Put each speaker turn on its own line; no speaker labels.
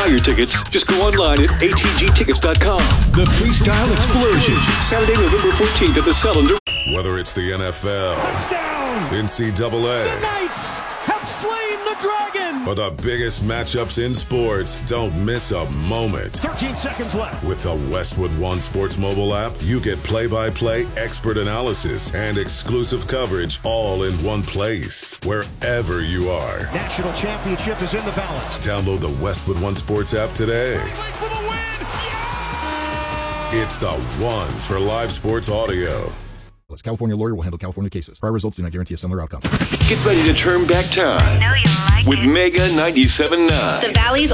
now your tickets. Just go online at atgtickets.com.
The Freestyle Explosion.
Saturday, November 14th at the Cylinder.
Whether it's the NFL,
Touchdown!
NCAA,
The Knights have slain the dragon!
or the biggest matchups in sports, don't miss a moment.
13 seconds left.
With the Westwood One Sports mobile app, you get play-by-play expert analysis and exclusive coverage all in one place, wherever you are.
National championship is in the balance.
Download the Westwood One Sports app today.
For the win!
It's the one for live sports audio.
California lawyer will handle California cases. Prior results do not guarantee a similar outcome.
Get ready to turn back time with Mega 97.9.
The Valley's